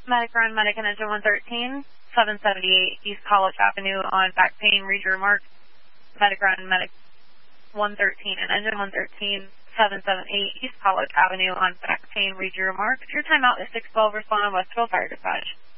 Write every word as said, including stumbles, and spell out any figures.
Medic run, medic and engine one thirteen, seven seventy-eight East College Avenue on back pain, read your remarks. Medic run, medic one thirteen and engine one thirteen, seven seventy-eight East College Avenue on back pain, read your remarks. Your timeout is six twelve, respond on Westville Fire Dispatch.